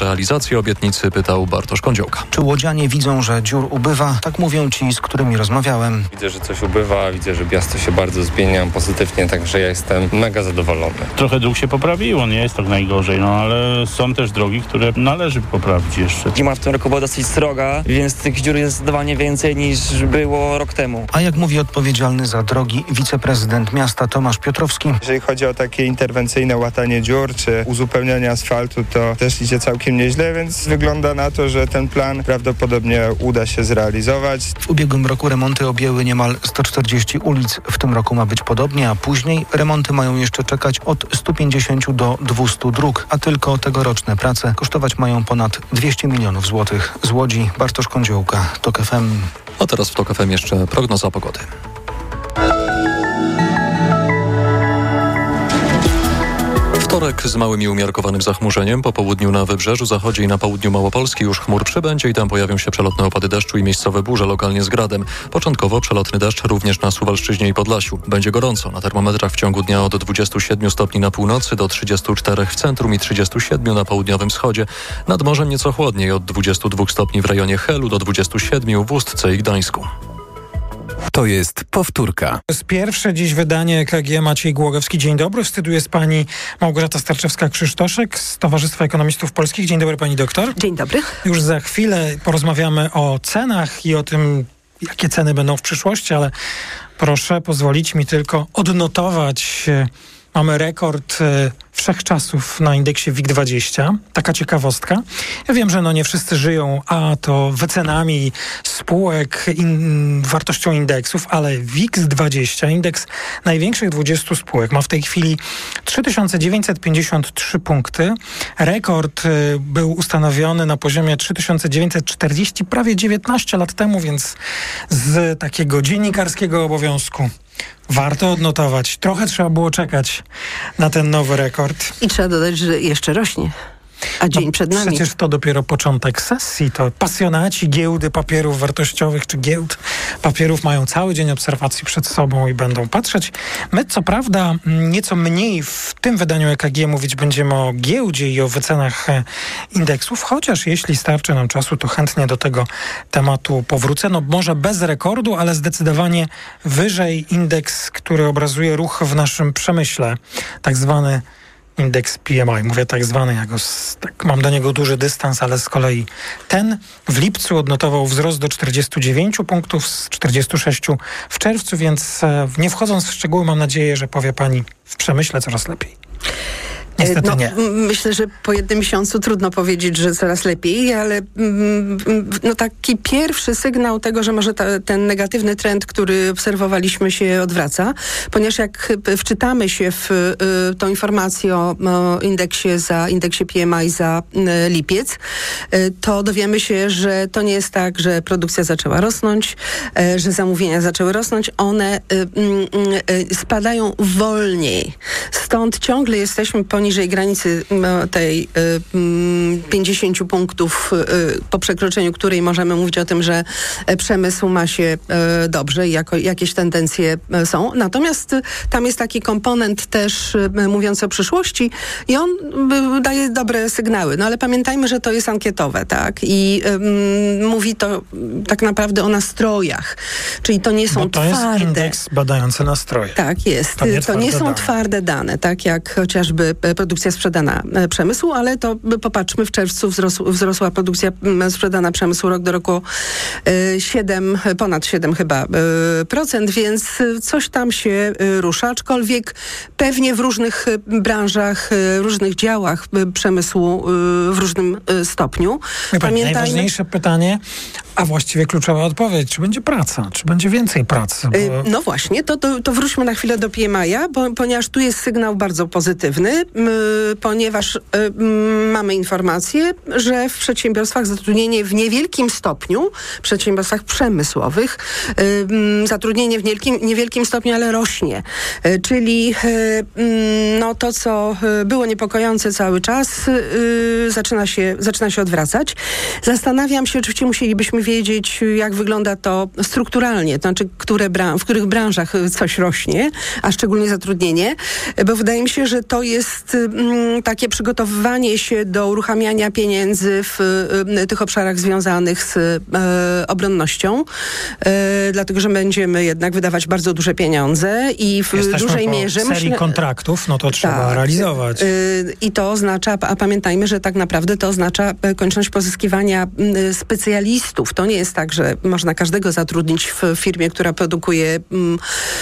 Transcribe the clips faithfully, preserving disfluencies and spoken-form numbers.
realizację obietnicy, pytał Bartosz Kądziołka. Czy łodzianie widzą, że dziur ubywa? Tak mówią ci, z którymi rozmawiałem. Widzę, że coś ubywa, widzę, że miasto się bardzo zmienia pozytywnie, także ja jestem mega zadowolony. Trochę dróg się poprawiło, nie jest tak najgorzej, no ale są też drogi, które należy poprawić jeszcze. Zima w tym roku była dosyć sroga, więc tych dziur jest zdecydowanie więcej niż było rok temu. A jak mówi odpowiedzialny za drogi wiceprezydent miasta Tomasz Piotrowski? Jeżeli chodzi o takie interwencyjne łatanie dziur czy uzupełnianie asfaltu, to też idzie całkiem nieźle, więc wygląda na to, że ten plan prawdopodobnie uda się zrealizować. W ubiegłym roku remonty objęły niemal sto czterdzieści ulic. W tym roku ma być podobnie, a później remonty mają jeszcze czekać od stu pięćdziesięciu do dwustu dróg, a tylko tegoroczne prace kosztować mają ponad dwieście milionów złotych. Z Łodzi Bartosz Kądziołka, TOK F M. A teraz w TOK F M jeszcze prognoza pogody. Wtorek z małym i umiarkowanym zachmurzeniem. Po południu na wybrzeżu, zachodzie i na południu Małopolski już chmur przybędzie i tam pojawią się przelotne opady deszczu i miejscowe burze, lokalnie z gradem. Początkowo przelotny deszcz również na Suwalszczyźnie i Podlasiu. Będzie gorąco. Na termometrach w ciągu dnia od dwudziestu siedmiu stopni na północy do trzydziestu czterech w centrum i trzydziestu siedmiu na południowym wschodzie. Nad morzem nieco chłodniej, od dwudziestu dwóch stopni w rejonie Helu do dwudziestu siedmiu w Ustce i Gdańsku. To jest powtórka. To jest pierwsze dziś wydanie E K G. Maciej Głogowski. Dzień dobry. W studiu jest pani Małgorzata Starczewska-Krzysztoszek z Towarzystwa Ekonomistów Polskich. Dzień dobry, pani doktor. Dzień dobry. Już za chwilę porozmawiamy o cenach i o tym, jakie ceny będą w przyszłości, ale proszę pozwolić mi tylko odnotować. Mamy rekord wszechczasów na indeksie W I G dwadzieścia. Taka ciekawostka. Ja wiem, że no nie wszyscy żyją, a to wycenami spółek, in, wartością indeksów, ale W I X dwadzieścia, indeks największych dwudziestu spółek, ma w tej chwili trzy tysiące dziewięćset pięćdziesiąt trzy punkty. Rekord y, był ustanowiony na poziomie trzy tysiące dziewięćset czterdzieści, prawie dziewiętnaście lat temu, więc z takiego dziennikarskiego obowiązku warto odnotować. Trochę trzeba było czekać na ten nowy rekord. I trzeba dodać, że jeszcze rośnie. A dzień no, przed nami. Przecież to dopiero początek sesji. To pasjonaci giełdy papierów wartościowych czy giełd papierów mają cały dzień obserwacji przed sobą i będą patrzeć. My co prawda nieco mniej w tym wydaniu E K G mówić będziemy o giełdzie i o wycenach indeksów, chociaż jeśli starczy nam czasu, to chętnie do tego tematu powrócę. No może bez rekordu, ale zdecydowanie wyżej indeks, który obrazuje ruch w naszym przemyśle, tak zwany indeks P M I. Mówię tak zwany, ja go, tak, mam do niego duży dystans, ale z kolei ten w lipcu odnotował wzrost do czterdziestu dziewięciu punktów z czterdziestu sześciu w czerwcu, więc e, nie wchodząc w szczegóły, mam nadzieję, że powie pani w przemyśle coraz lepiej. Niestety no, nie. Myślę, że po jednym miesiącu trudno powiedzieć, że coraz lepiej, ale no, taki pierwszy sygnał tego, że może ta, ten negatywny trend, który obserwowaliśmy, się odwraca, ponieważ jak wczytamy się w y, tą informację o, o indeksie za indeksie P M I za y, lipiec, y, to dowiemy się, że to nie jest tak, że produkcja zaczęła rosnąć, y, że zamówienia zaczęły rosnąć, one y, y, y, spadają wolniej. Stąd ciągle jesteśmy poniżej granicy tej y, pięćdziesięciu punktów, y, po przekroczeniu której możemy mówić o tym, że przemysł ma się y, dobrze i jako, jakieś tendencje y, są. Natomiast y, tam jest taki komponent też y, mówiący o przyszłości i on y, daje dobre sygnały. No ale pamiętajmy, że to jest ankietowe, tak? I y, mówi to y, tak naprawdę o nastrojach. Czyli to nie są Bo to twarde. jest indeks badający nastroje. Tak, jest. To nie, to nie są dane. twarde dane, tak jak chociażby produkcja sprzedana przemysłu, ale to popatrzmy, w czerwcu wzrosł, wzrosła produkcja sprzedana przemysłu rok do roku siedem, ponad siedem chyba procent, więc coś tam się rusza, aczkolwiek pewnie w różnych branżach, w różnych działach przemysłu w różnym stopniu. Pamiętajmy, najważniejsze pytanie, a właściwie kluczowa odpowiedź, czy będzie praca, czy będzie więcej pracy? Bo... No właśnie, to, to, to wróćmy na chwilę do P M I-a, bo, ponieważ tu jest sygnał bardzo pozytywny, ponieważ y, mamy informację, że w przedsiębiorstwach zatrudnienie w niewielkim stopniu, w przedsiębiorstwach przemysłowych, y, zatrudnienie w niewielkim, niewielkim stopniu, ale rośnie. Y, czyli y, no, to, co było niepokojące cały czas, y, zaczyna się, zaczyna się odwracać. Zastanawiam się, oczywiście musielibyśmy wiedzieć, powiedzieć, jak wygląda to strukturalnie, to znaczy, które bran- w których branżach coś rośnie, a szczególnie zatrudnienie, bo wydaje mi się, że to jest mm, takie przygotowywanie się do uruchamiania pieniędzy w y, tych obszarach związanych z y, obronnością, y, dlatego, że będziemy jednak wydawać bardzo duże pieniądze i w Jesteśmy dużej po mierze... serii myślę, kontraktów, no to trzeba tak, realizować. Y, I to oznacza, a pamiętajmy, że tak naprawdę to oznacza konieczność pozyskiwania y, specjalistów. To nie jest tak, że można każdego zatrudnić w firmie, która produkuje mm,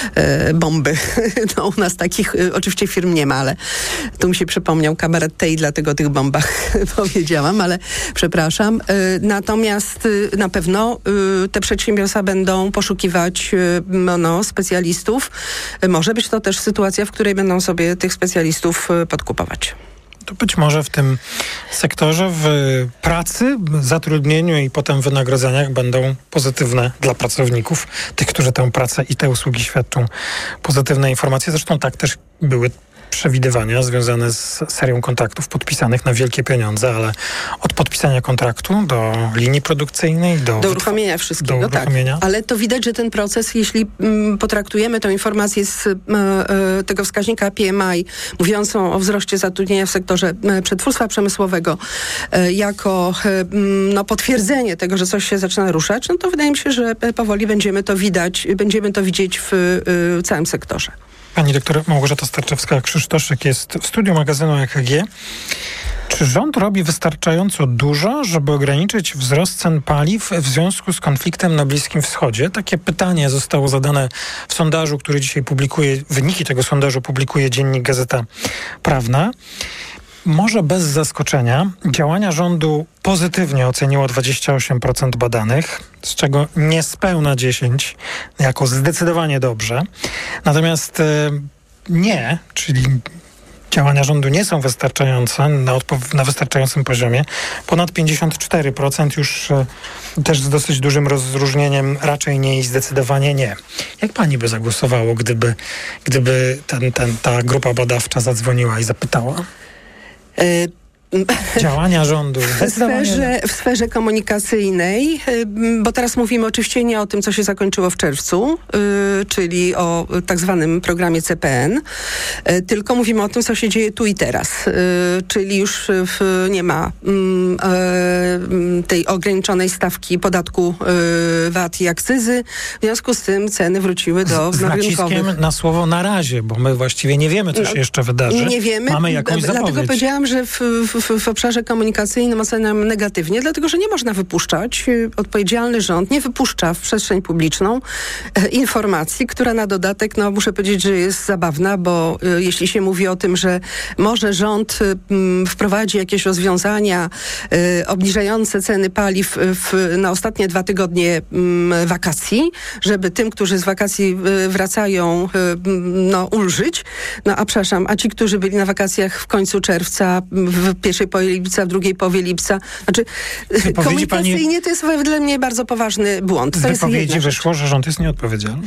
y, bomby. No, u nas takich y, oczywiście firm nie ma, ale tu mi się przypomniał kabaret tej, dlatego o tych bombach powiedziałam, ale przepraszam. Y, natomiast y, na pewno y, te przedsiębiorstwa będą poszukiwać y, no, specjalistów. Y, może być to też sytuacja, w której będą sobie tych specjalistów y, podkupować. To być może w tym sektorze, w pracy, zatrudnieniu i potem wynagrodzeniach będą pozytywne dla pracowników, tych, którzy tę pracę i te usługi świadczą, pozytywne informacje. Zresztą tak też były przewidywania związane z serią kontraktów podpisanych na wielkie pieniądze, ale od podpisania kontraktu do linii produkcyjnej, do... Do uruchomienia wszystkiego, do uruchomienia. Tak. Ale to widać, że ten proces, jeśli m, potraktujemy tę informację z m, e, tego wskaźnika P M I, mówiącą o wzroście zatrudnienia w sektorze e, przetwórstwa przemysłowego, e, jako e, m, no, potwierdzenie tego, że coś się zaczyna ruszać, no to wydaje mi się, że powoli będziemy to widać, będziemy to widzieć w e, całym sektorze. Pani doktor Małgorzata Starczewska-Krzysztoszyk jest w studiu magazynu E K G. Czy rząd robi wystarczająco dużo, żeby ograniczyć wzrost cen paliw w związku z konfliktem na Bliskim Wschodzie? Takie pytanie zostało zadane w sondażu, który dzisiaj publikuje, wyniki tego sondażu publikuje dziennik Gazeta Prawna. Może bez zaskoczenia działania rządu pozytywnie oceniło dwadzieścia osiem procent badanych, z czego niespełna dziesięć jako zdecydowanie dobrze. Natomiast e, nie, czyli działania rządu nie są wystarczające na, odpo- na wystarczającym poziomie. Ponad pięćdziesiąt cztery procent już e, też z dosyć dużym rozróżnieniem raczej nie i zdecydowanie nie. Jak pani by zagłosowało, gdyby, gdyby ten, ten, ta grupa badawcza zadzwoniła i zapytała? Działania rządu. W sferze, w sferze komunikacyjnej, bo teraz mówimy oczywiście nie o tym, co się zakończyło w czerwcu, yy, czyli o tak zwanym programie C P N, yy, tylko mówimy o tym, co się dzieje tu i teraz. Yy, czyli już w, nie ma yy, tej ograniczonej stawki podatku yy, V A T i akcyzy. W związku z tym ceny wróciły do z, z naciskiem na słowo na razie, bo my właściwie nie wiemy, co no, się jeszcze wydarzy. Nie wiemy. Mamy jakąś zapowiedź. Dlatego powiedziałam, że w, w W, w obszarze komunikacyjnym oceniam negatywnie, dlatego że nie można wypuszczać, odpowiedzialny rząd nie wypuszcza w przestrzeń publiczną e, informacji, która na dodatek, no muszę powiedzieć, że jest zabawna, bo e, jeśli się mówi o tym, że może rząd m, wprowadzi jakieś rozwiązania e, obniżające ceny paliw w, na ostatnie dwa tygodnie m, wakacji, żeby tym, którzy z wakacji e, wracają, e, no ulżyć, no a przepraszam, a ci, którzy byli na wakacjach w końcu czerwca, w pierwszej połowie lipca, w drugiej połowie lipca. Znaczy, komunikacyjnie pani, to jest dla mnie bardzo poważny błąd. To z wypowiedzi wyszło, że rząd jest nieodpowiedzialny.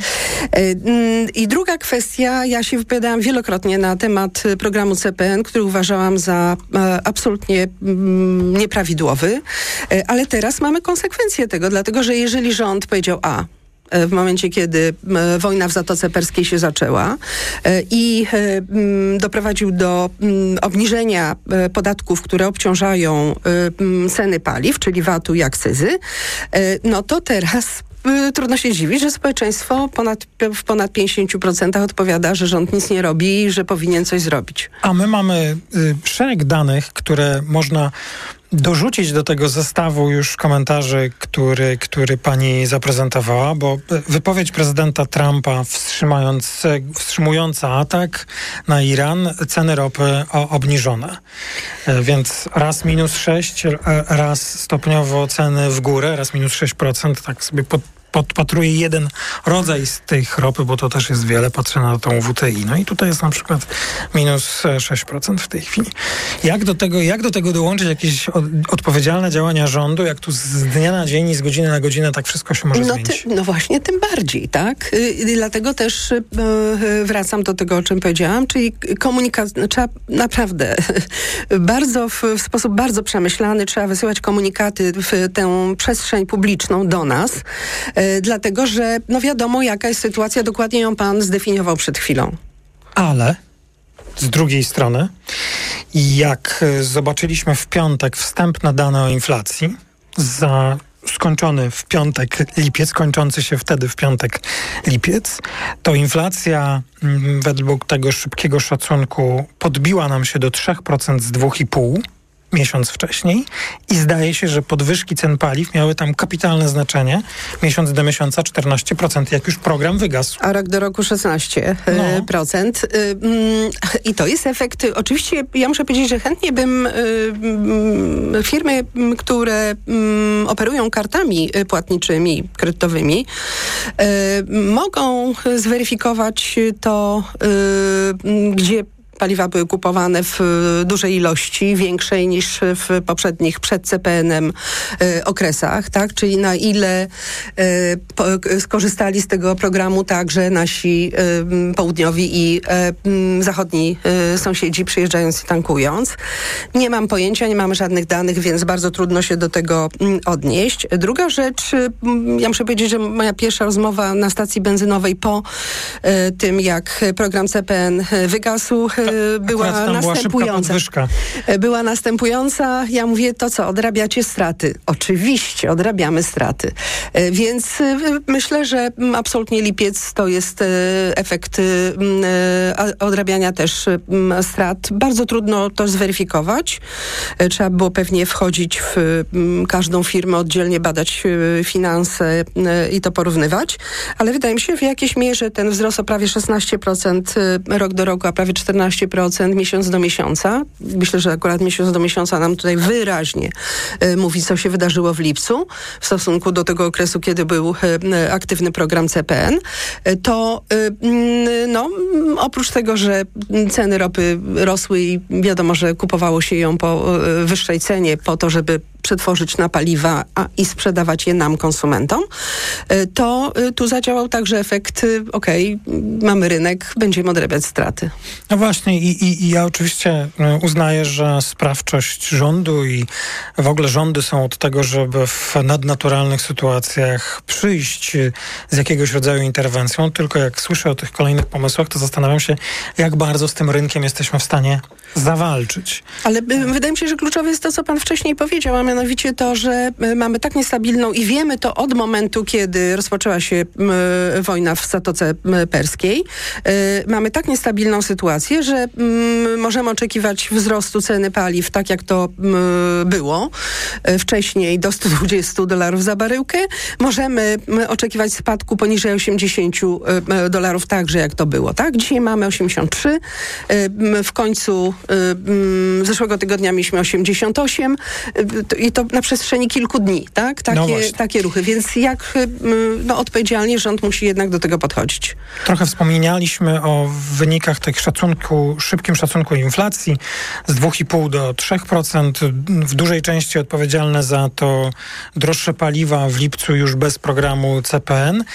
I druga kwestia, ja się wypowiadałam wielokrotnie na temat programu C P N, który uważałam za e, absolutnie m, nieprawidłowy, e, ale teraz mamy konsekwencje tego, dlatego że jeżeli rząd powiedział A, w momencie, kiedy e, wojna w Zatoce Perskiej się zaczęła e, i e, m, doprowadził do m, obniżenia e, podatków, które obciążają e, m, ceny paliw, czyli V A T-u i akcyzy, e, no to teraz e, trudno się dziwić, że społeczeństwo ponad, w ponad pięćdziesiąt procent odpowiada, że rząd nic nie robi i że powinien coś zrobić. A my mamy y, szereg danych, które można dorzucić do tego zestawu już komentarzy, który, który pani zaprezentowała, bo wypowiedź prezydenta Trumpa wstrzymając, wstrzymująca atak na Iran, ceny ropy obniżone. Więc raz minus sześć, raz stopniowo ceny w górę, raz minus sześć procent, tak sobie pod podpatruję jeden rodzaj z tych ropy, bo to też jest wiele, patrzę na tą W T I. No i tutaj jest na przykład minus sześć procent w tej chwili. Jak do tego, jak do tego dołączyć jakieś od, odpowiedzialne działania rządu, jak tu z dnia na dzień i z godziny na godzinę tak wszystko się może no zmienić? Ty, no właśnie, tym bardziej, tak? I dlatego też y, wracam do tego, o czym powiedziałam, czyli komunikacja, trzeba naprawdę bardzo, w, w sposób bardzo przemyślany, trzeba wysyłać komunikaty w tę przestrzeń publiczną do nas, y, dlatego, że no wiadomo, jaka jest sytuacja, dokładnie ją pan zdefiniował przed chwilą. Ale z drugiej strony, jak zobaczyliśmy w piątek wstępne dane o inflacji za skończony w piątek lipiec, kończący się wtedy w piątek lipiec, to inflacja m, według tego szybkiego szacunku podbiła nam się do trzy procent z dwa i pół miesiąc wcześniej i zdaje się, że podwyżki cen paliw miały tam kapitalne znaczenie. Miesiąc do miesiąca czternaście procent, jak już program wygasł. A rok do roku szesnaście procent. No. I to jest efekt, oczywiście ja muszę powiedzieć, że chętnie bym firmy, które operują kartami płatniczymi, kredytowymi, mogą zweryfikować to, gdzie paliwa były kupowane w dużej ilości, większej niż w poprzednich przed C P N-em y, okresach, tak? Czyli na ile y, po, skorzystali z tego programu także nasi y, południowi i y, zachodni y, sąsiedzi przyjeżdżając i tankując. Nie mam pojęcia, nie mamy żadnych danych, więc bardzo trudno się do tego y, odnieść. Druga rzecz, y, ja muszę powiedzieć, że moja pierwsza rozmowa na stacji benzynowej po y, tym, jak program C P N wygasł, była następująca. Była, była następująca. Ja mówię, to co, odrabiacie straty? Oczywiście, odrabiamy straty. Więc myślę, że absolutnie lipiec to jest efekt odrabiania też strat. Bardzo trudno to zweryfikować. Trzeba było pewnie wchodzić w każdą firmę, oddzielnie badać finanse i to porównywać. Ale wydaje mi się, w jakiejś mierze ten wzrost o prawie szesnaście procent rok do roku, a prawie czternaście procent miesiąc do miesiąca. Myślę, że akurat miesiąc do miesiąca nam tutaj wyraźnie y, mówi, co się wydarzyło w lipcu w stosunku do tego okresu, kiedy był y, aktywny program C P N. Y, to y, no, oprócz tego, że ceny ropy rosły i wiadomo, że kupowało się ją po y, wyższej cenie po to, żeby przetworzyć na paliwa a, i sprzedawać je nam, konsumentom, y, to y, tu zadziałał także efekt, y, okej, okay, mamy rynek, będziemy odrabiać straty. No właśnie i, i, i ja oczywiście uznaję, że sprawczość rządu i w ogóle rządy są od tego, żeby w nadnaturalnych sytuacjach przyjść z jakiegoś rodzaju interwencją, tylko jak słyszę o tych kolejnych pomysłach, to zastanawiam się, jak bardzo z tym rynkiem jesteśmy w stanie zawalczyć. Ale y, wydaje mi się, że kluczowe jest to, co pan wcześniej powiedział, a mianowicie to, że y, mamy tak niestabilną i wiemy to od momentu, kiedy rozpoczęła się y, wojna w Zatoce Perskiej. Y, mamy tak niestabilną sytuację, że y, możemy oczekiwać wzrostu ceny paliw, tak jak to y, było y, wcześniej, do stu dwudziestu dolarów za baryłkę. Możemy y, oczekiwać spadku poniżej osiemdziesięciu dolarów, także jak to było, tak? Dzisiaj mamy osiemdziesiąt trzy. Y, w końcu y, zeszłego tygodnia mieliśmy osiemdziesiąt osiem y, i to na przestrzeni kilku dni, tak? Takie, no takie ruchy. Więc jak y, no, odpowiedzialnie rząd musi jednak do tego podchodzić. Trochę wspominaliśmy o wynikach tych szacunku, szybkim szacunku inflacji z dwa i pół do trzech procent. W dużej części odpowiedzialne za to droższe paliwa w lipcu już bez programu C P N.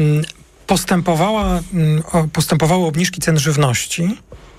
Postępowała, postępowały obniżki cen żywności.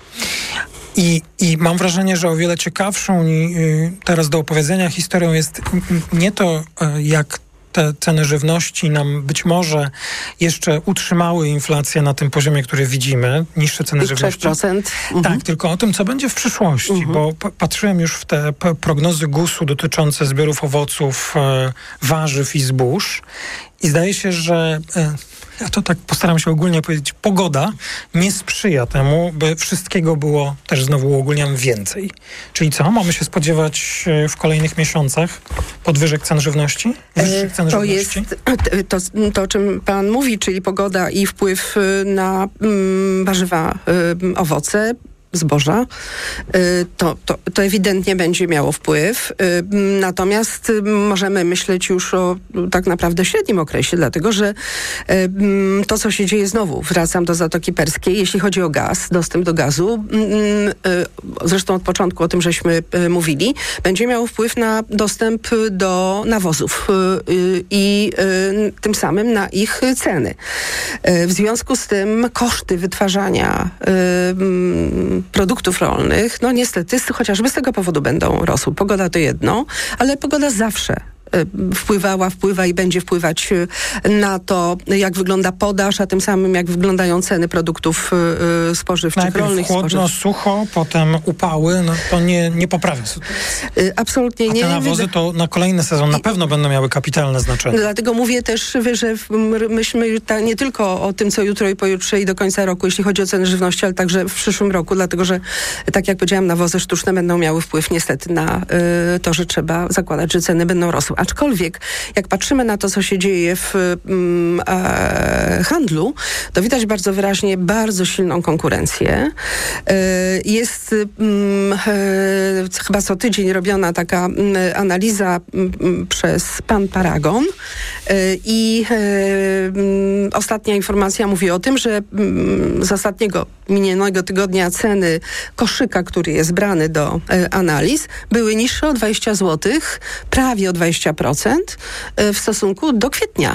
I, I mam wrażenie, że o wiele ciekawszą teraz do opowiedzenia historią jest nie to, jak te ceny żywności nam być może jeszcze utrzymały inflację na tym poziomie, który widzimy, niższe ceny żywności. sześć procent. Mhm. Tak, tylko o tym, co będzie w przyszłości, mhm. bo p- patrzyłem już w te p- prognozy gusu dotyczące zbiorów owoców, e, warzyw i zbóż i zdaje się, że e, ja to tak postaram się ogólnie powiedzieć, pogoda nie sprzyja temu, by wszystkiego było, też znowu uogólniam, więcej. Czyli co? Mamy się spodziewać w kolejnych miesiącach podwyżek cen żywności? Wyższych cen to żywności? Jest to, to, o czym pan mówi, czyli pogoda i wpływ na mm, warzywa, y, owoce. zboża, to, to, to ewidentnie będzie miało wpływ. Natomiast możemy myśleć już o tak naprawdę średnim okresie, dlatego że to, co się dzieje znowu, wracam do Zatoki Perskiej, jeśli chodzi o gaz, dostęp do gazu, zresztą od początku o tym żeśmy mówili, będzie miało wpływ na dostęp do nawozów i tym samym na ich ceny. W związku z tym koszty wytwarzania produktów rolnych, no niestety chociażby z tego powodu będą rosły. Pogoda to jedno, ale pogoda zawsze wpływała, wpływa i będzie wpływać na to, jak wygląda podaż, a tym samym jak wyglądają ceny produktów y, spożywczych, Najpierw rolnych. chłodno, spożywczych. sucho, potem upały, no to nie, nie poprawia sytuacji. Y, absolutnie a nie. te nawozy to na kolejny sezon na pewno będą miały kapitalne znaczenie. Dlatego mówię też, że myśmy nie tylko o tym, co jutro i pojutrze i do końca roku, jeśli chodzi o ceny żywności, ale także w przyszłym roku, dlatego że, tak jak powiedziałam, nawozy sztuczne będą miały wpływ niestety na y, to, że trzeba zakładać, że ceny będą rosły. Aczkolwiek, jak patrzymy na to, co się dzieje w mm, e, handlu, to widać bardzo wyraźnie bardzo silną konkurencję. E, jest mm, e, chyba co tydzień robiona taka mm, analiza mm, przez Pan Paragon e, i e, mm, ostatnia informacja mówi o tym, że mm, z ostatniego minionego tygodnia ceny koszyka, który jest brany do e, analiz, były niższe o dwadzieścia złotych, prawie o dwadzieścia procent w stosunku do kwietnia.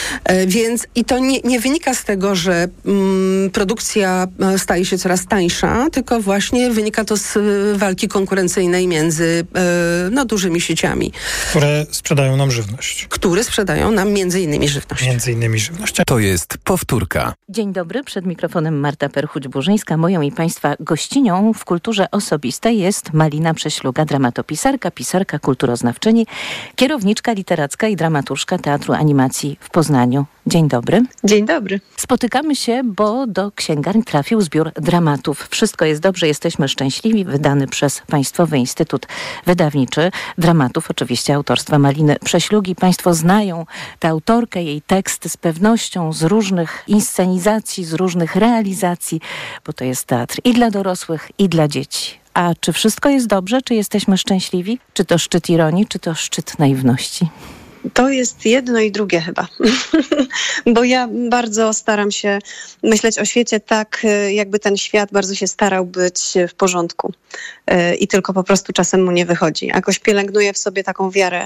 Więc i to nie, nie wynika z tego, że mm, produkcja staje się coraz tańsza, tylko właśnie wynika to z walki konkurencyjnej między no, dużymi sieciami. Które sprzedają nam żywność. Które sprzedają nam między innymi żywność. Między innymi żywność. To jest powtórka. Dzień dobry, przed mikrofonem Marta Perchuć-Burzyńska. Moją i Państwa gościnią w kulturze osobistej jest Malina Prześluga, dramatopisarka, pisarka, kulturoznawczyni, kierowniczka literacka i dramaturzka Teatru Animacji w Poznaniu. Dzień dobry. Dzień dobry. Spotykamy się, bo do księgarni trafił zbiór dramatów. Wszystko jest dobrze, jesteśmy szczęśliwi, wydany przez Państwowy Instytut Wydawniczy Dramatów, oczywiście autorstwa Maliny Prześlugi. Państwo znają tę autorkę, jej teksty z pewnością z różnych inscenizacji, z różnych realizacji, bo to jest teatr i dla dorosłych, i dla dzieci. A czy wszystko jest dobrze? Czy jesteśmy szczęśliwi? Czy to szczyt ironii, czy to szczyt naiwności? To jest jedno i drugie chyba, bo ja bardzo staram się myśleć o świecie tak, jakby ten świat bardzo się starał być w porządku i tylko po prostu czasem mu nie wychodzi. Jakoś pielęgnuję w sobie taką wiarę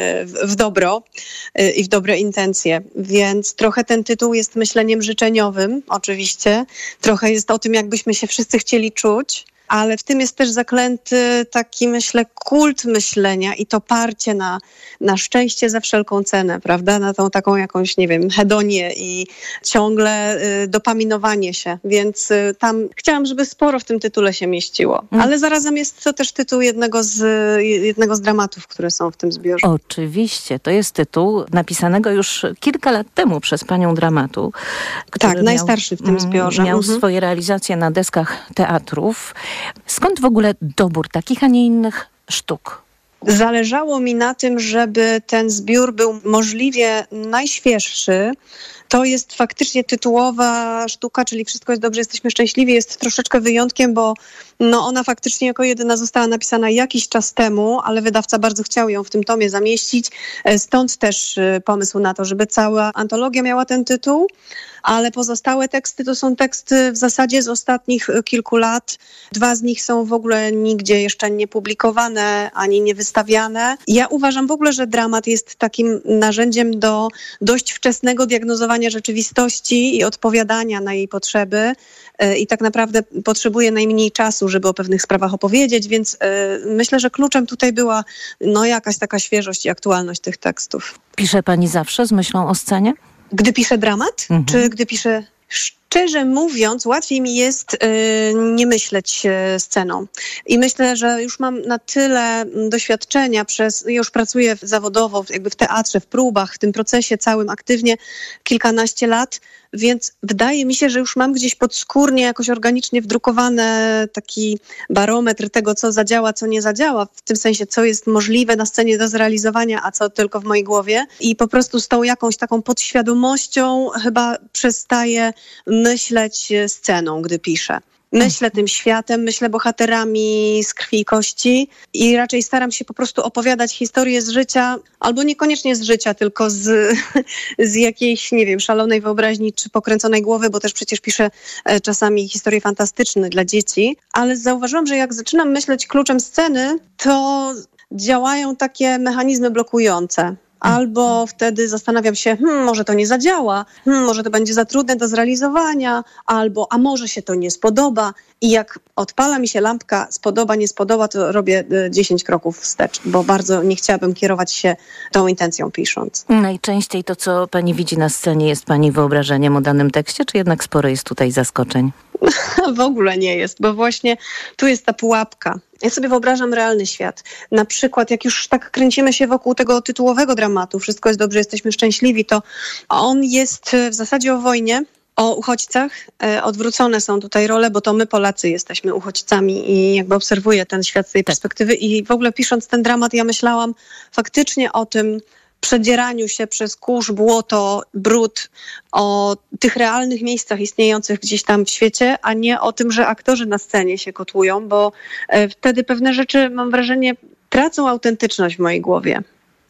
w dobro i w dobre intencje, więc trochę ten tytuł jest myśleniem życzeniowym oczywiście, trochę jest o tym, jakbyśmy się wszyscy chcieli czuć, ale w tym jest też zaklęty taki, myślę, kult myślenia i to parcie na, na szczęście za wszelką cenę, prawda? Na tą taką jakąś, nie wiem, hedonię i ciągle y, dopaminowanie się. Więc y, tam chciałam, żeby sporo w tym tytule się mieściło. Mm. Ale zarazem jest to też tytuł jednego z, jednego z dramatów, które są w tym zbiorze. Oczywiście. To jest tytuł napisanego już kilka lat temu przez panią dramatu. Tak, miał, najstarszy w tym zbiorze. Miał mhm. swoje realizacje na deskach teatrów. Skąd w ogóle dobór takich, a nie innych sztuk? Zależało mi na tym, żeby ten zbiór był możliwie najświeższy. To jest faktycznie tytułowa sztuka, czyli Wszystko jest dobrze, jesteśmy szczęśliwi. Jest troszeczkę wyjątkiem, bo no ona faktycznie jako jedyna została napisana jakiś czas temu, ale wydawca bardzo chciał ją w tym tomie zamieścić. Stąd też pomysł na to, żeby cała antologia miała ten tytuł. Ale pozostałe teksty to są teksty w zasadzie z ostatnich kilku lat. Dwa z nich są w ogóle nigdzie jeszcze nie publikowane, ani nie wystawiane. Ja uważam w ogóle, że dramat jest takim narzędziem do dość wczesnego diagnozowania rzeczywistości i odpowiadania na jej potrzeby. I tak naprawdę potrzebuje najmniej czasu, żeby o pewnych sprawach opowiedzieć, więc myślę, że kluczem tutaj była no, jakaś taka świeżość i aktualność tych tekstów. Pisze pani zawsze z myślą o scenie? Gdy piszę dramat, mhm. czy gdy piszę... Szczerze mówiąc, łatwiej mi jest y, nie myśleć y, sceną. I myślę, że już mam na tyle doświadczenia przez, już pracuję zawodowo jakby w teatrze, w próbach, w tym procesie całym aktywnie kilkanaście lat, więc wydaje mi się, że już mam gdzieś podskórnie jakoś organicznie wdrukowany taki barometr tego, co zadziała, co nie zadziała, w tym sensie, co jest możliwe na scenie do zrealizowania, a co tylko w mojej głowie. I po prostu z tą jakąś taką podświadomością chyba przestaję myśleć sceną, gdy piszę. Myślę tym światem, myślę bohaterami z krwi i kości i raczej staram się po prostu opowiadać historię z życia, albo niekoniecznie z życia, tylko z, z jakiejś, nie wiem, szalonej wyobraźni czy pokręconej głowy, bo też przecież piszę czasami historie fantastyczne dla dzieci, ale zauważyłam, że jak zaczynam myśleć kluczem sceny, to działają takie mechanizmy blokujące. Albo wtedy zastanawiam się, hmm, może to nie zadziała, hmm, może to będzie za trudne do zrealizowania, albo a może się to nie spodoba. I jak odpala mi się lampka spodoba, nie spodoba, to robię dziesięć kroków wstecz, bo bardzo nie chciałabym kierować się tą intencją pisząc. Najczęściej to, co pani widzi na scenie, jest pani wyobrażeniem o danym tekście, czy jednak sporo jest tutaj zaskoczeń? W ogóle nie jest, bo właśnie tu jest ta pułapka. Ja sobie wyobrażam realny świat. Na przykład, jak już tak kręcimy się wokół tego tytułowego dramatu, wszystko jest dobrze, jesteśmy szczęśliwi, to on jest w zasadzie o wojnie, o uchodźcach. E, odwrócone są tutaj role, bo to my Polacy jesteśmy uchodźcami i jakby obserwuję ten świat z tej perspektywy i w ogóle pisząc ten dramat ja myślałam faktycznie o tym przedzieraniu się przez kurz, błoto, brud, o tych realnych miejscach istniejących gdzieś tam w świecie, a nie o tym, że aktorzy na scenie się kotłują, bo e, wtedy pewne rzeczy, mam wrażenie, tracą autentyczność w mojej głowie.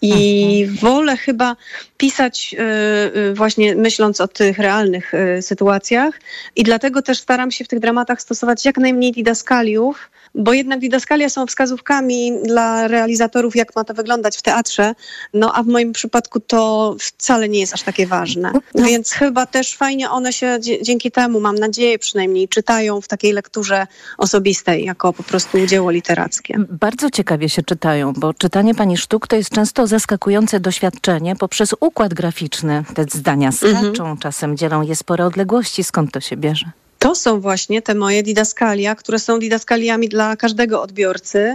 I wolę chyba pisać y, y, właśnie myśląc o tych realnych y, sytuacjach i dlatego też staram się w tych dramatach stosować jak najmniej didaskaliów, bo jednak didaskalia są wskazówkami dla realizatorów, jak ma to wyglądać w teatrze, no a w moim przypadku to wcale nie jest aż takie ważne. Więc chyba też fajnie one się dzie- dzięki temu, mam nadzieję przynajmniej, czytają w takiej lekturze osobistej, jako po prostu dzieło literackie. Bardzo ciekawie się czytają, bo czytanie pani sztuk to jest często zaskakujące doświadczenie poprzez układ graficzny. Te zdania skaczą, mhm. czasem dzielą je spore odległości. Skąd to się bierze? To są właśnie te moje didaskalia, które są didaskaliami dla każdego odbiorcy.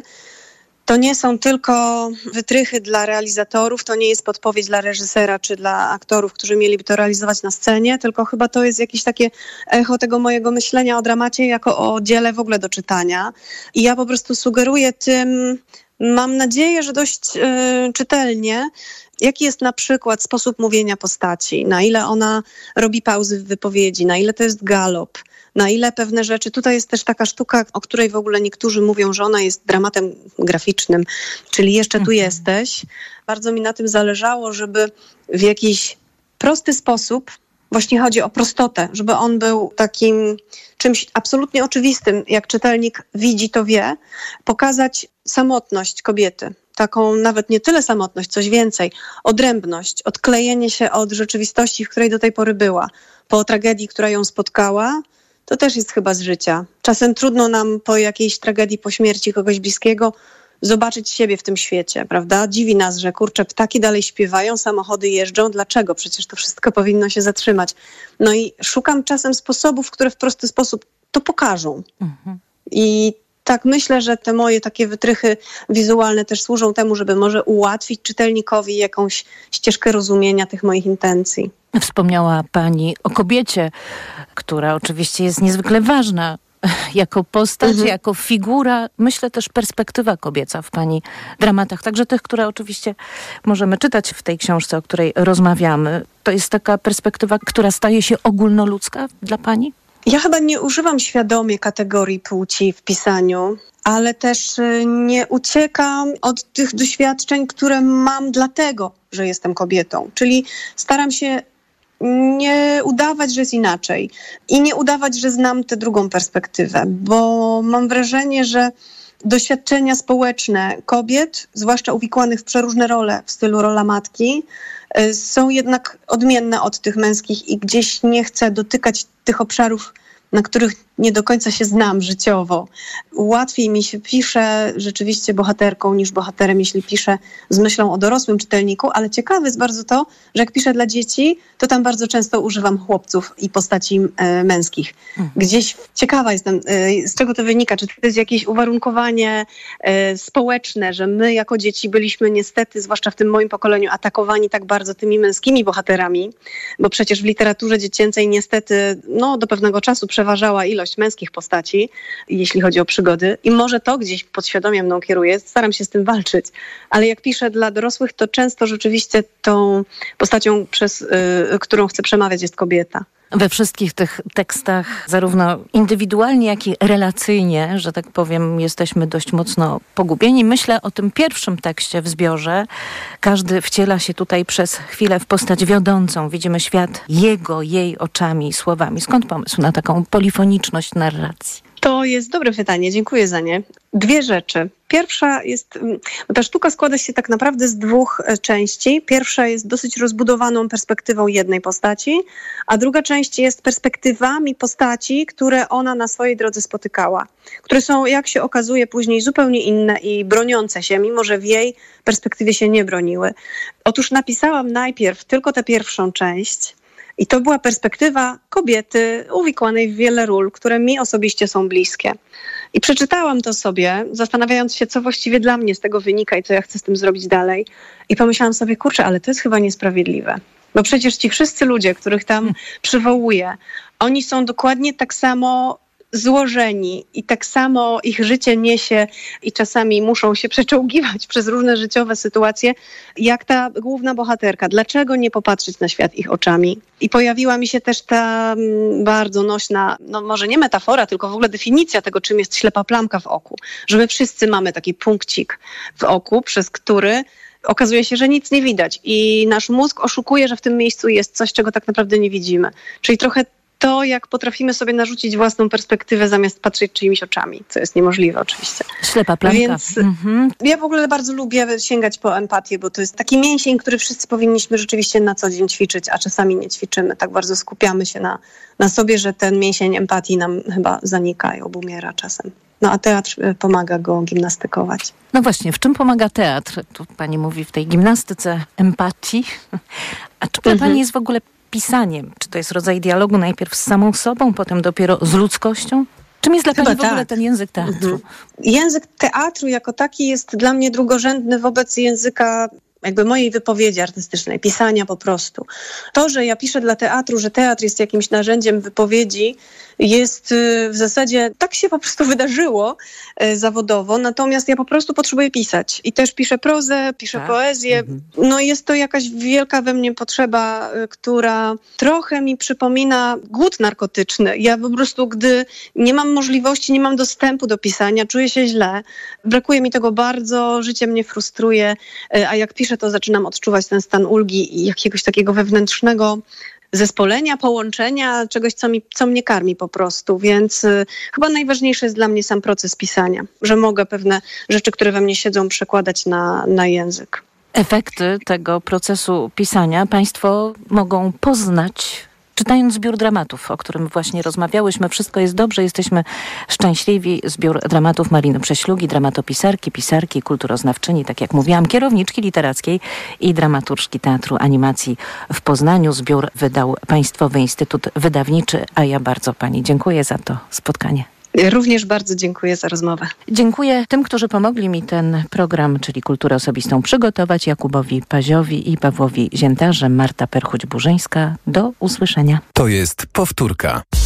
To nie są tylko wytrychy dla realizatorów, to nie jest podpowiedź dla reżysera czy dla aktorów, którzy mieliby to realizować na scenie, tylko chyba to jest jakieś takie echo tego mojego myślenia o dramacie jako o dziele w ogóle do czytania. I ja po prostu sugeruję tym, mam nadzieję, że dość yy, czytelnie, jaki jest na przykład sposób mówienia postaci, na ile ona robi pauzy w wypowiedzi, na ile to jest galop, na ile pewne rzeczy. Tutaj jest też taka sztuka, o której w ogóle niektórzy mówią, że ona jest dramatem graficznym, czyli jeszcze tu jesteś. Bardzo mi na tym zależało, żeby w jakiś prosty sposób, właśnie chodzi o prostotę, żeby on był takim czymś absolutnie oczywistym, jak czytelnik widzi, to wie, pokazać samotność kobiety. Taką nawet nie tyle samotność, coś więcej, odrębność, odklejenie się od rzeczywistości, w której do tej pory była. Po tragedii, która ją spotkała, to też jest chyba z życia. Czasem trudno nam po jakiejś tragedii, po śmierci kogoś bliskiego zobaczyć siebie w tym świecie, prawda? Dziwi nas, że kurczę, ptaki dalej śpiewają, samochody jeżdżą. Dlaczego? Przecież to wszystko powinno się zatrzymać. No i szukam czasem sposobów, które w prosty sposób to pokażą. Mhm. I tak myślę, że te moje takie wytrychy wizualne też służą temu, żeby może ułatwić czytelnikowi jakąś ścieżkę rozumienia tych moich intencji. Wspomniała pani o kobiecie, która oczywiście jest niezwykle ważna jako postać, mhm. jako figura. Myślę też perspektywa kobieca w pani dramatach, także tych, które oczywiście możemy czytać w tej książce, o której rozmawiamy. To jest taka perspektywa, która staje się ogólnoludzka dla pani? Ja chyba nie używam świadomie kategorii płci w pisaniu, ale też nie uciekam od tych doświadczeń, które mam dlatego, że jestem kobietą. Czyli staram się nie udawać, że jest inaczej i nie udawać, że znam tę drugą perspektywę, bo mam wrażenie, że doświadczenia społeczne kobiet, zwłaszcza uwikłanych w przeróżne role w stylu rola matki, są jednak odmienne od tych męskich i gdzieś nie chcę dotykać tych obszarów, na których nie do końca się znam życiowo. Łatwiej mi się pisze rzeczywiście bohaterką niż bohaterem, jeśli piszę z myślą o dorosłym czytelniku, ale ciekawe jest bardzo to, że jak piszę dla dzieci, to tam bardzo często używam chłopców i postaci e, męskich. Gdzieś ciekawa jestem, e, z czego to wynika, czy to jest jakieś uwarunkowanie e, społeczne, że my jako dzieci byliśmy niestety, zwłaszcza w tym moim pokoleniu, atakowani tak bardzo tymi męskimi bohaterami, bo przecież w literaturze dziecięcej niestety no, do pewnego czasu przeważała ilość męskich postaci, jeśli chodzi o przygody. I może to gdzieś podświadomie mną kieruje. Staram się z tym walczyć. Ale jak piszę dla dorosłych, to często rzeczywiście tą postacią, przez y, którą chcę przemawiać, jest kobieta. We wszystkich tych tekstach, zarówno indywidualnie, jak i relacyjnie, że tak powiem, jesteśmy dość mocno pogubieni. Myślę o tym pierwszym tekście w zbiorze. Każdy wciela się tutaj przez chwilę w postać wiodącą. Widzimy świat jego, jej oczami, słowami. Skąd pomysł na taką polifoniczność narracji? To jest dobre pytanie, dziękuję za nie. Dwie rzeczy. Pierwsza jest, ta sztuka składa się tak naprawdę z dwóch części. Pierwsza jest dosyć rozbudowaną perspektywą jednej postaci, a druga część jest perspektywami postaci, które ona na swojej drodze spotykała, które są, jak się okazuje, później zupełnie inne i broniące się, mimo że w jej perspektywie się nie broniły. Otóż napisałam najpierw tylko tę pierwszą część, i to była perspektywa kobiety uwikłanej w wiele ról, które mi osobiście są bliskie. I przeczytałam to sobie, zastanawiając się, co właściwie dla mnie z tego wynika i co ja chcę z tym zrobić dalej. I pomyślałam sobie, kurczę, ale to jest chyba niesprawiedliwe. Bo przecież ci wszyscy ludzie, których tam przywołuję, oni są dokładnie tak samo złożeni i tak samo ich życie niesie i czasami muszą się przeczołgiwać przez różne życiowe sytuacje, jak ta główna bohaterka. Dlaczego nie popatrzeć na świat ich oczami? I pojawiła mi się też ta bardzo nośna, no może nie metafora, tylko w ogóle definicja tego, czym jest ślepa plamka w oku. Że my wszyscy mamy taki punkcik w oku, przez który okazuje się, że nic nie widać i nasz mózg oszukuje, że w tym miejscu jest coś, czego tak naprawdę nie widzimy. Czyli trochę to, jak potrafimy sobie narzucić własną perspektywę zamiast patrzeć czyimiś oczami, co jest niemożliwe oczywiście. Ślepa plamka. Więc mhm. ja w ogóle bardzo lubię sięgać po empatię, bo to jest taki mięsień, który wszyscy powinniśmy rzeczywiście na co dzień ćwiczyć, a czasami nie ćwiczymy. Tak bardzo skupiamy się na, na sobie, że ten mięsień empatii nam chyba zanika i obumiera czasem. No a teatr pomaga go gimnastykować. No właśnie, w czym pomaga teatr? Tu pani mówi w tej gimnastyce empatii. A czy mhm. pani jest w ogóle pisaniem? Czy to jest rodzaj dialogu najpierw z samą sobą, potem dopiero z ludzkością? Czym jest dla Chyba pani w ogóle tak. ten język teatru? Mhm. Język teatru jako taki jest dla mnie drugorzędny wobec języka jakby mojej wypowiedzi artystycznej, pisania po prostu. To, że ja piszę dla teatru, że teatr jest jakimś narzędziem wypowiedzi, jest w zasadzie, tak się po prostu wydarzyło zawodowo, natomiast ja po prostu potrzebuję pisać. I też piszę prozę, piszę tak? poezję. Mhm. No jest to jakaś wielka we mnie potrzeba, która trochę mi przypomina głód narkotyczny. Ja po prostu, gdy nie mam możliwości, nie mam dostępu do pisania, czuję się źle. Brakuje mi tego bardzo, życie mnie frustruje, a jak piszę, to zaczynam odczuwać ten stan ulgi i jakiegoś takiego wewnętrznego zespolenia, połączenia, czegoś, co, mi, co mnie karmi po prostu. Więc y, chyba najważniejszy jest dla mnie sam proces pisania, że mogę pewne rzeczy, które we mnie siedzą, przekładać na, na język. Efekty tego procesu pisania państwo mogą poznać, czytając zbiór dramatów, o którym właśnie rozmawiałyśmy. Wszystko jest dobrze, jesteśmy szczęśliwi. Zbiór dramatów Maliny Prześlugi, dramatopisarki, pisarki, kulturoznawczyni, tak jak mówiłam, kierowniczki literackiej i dramaturżki Teatru Animacji w Poznaniu. Zbiór wydał Państwowy Instytut Wydawniczy, a ja bardzo pani dziękuję za to spotkanie. Również bardzo dziękuję za rozmowę. Dziękuję tym, którzy pomogli mi ten program, czyli Kulturę Osobistą, przygotować. Jakubowi Paziowi i Pawłowi Ziętarze, Marta Perchuć-Burzyńska. Do usłyszenia. To jest Powtórka.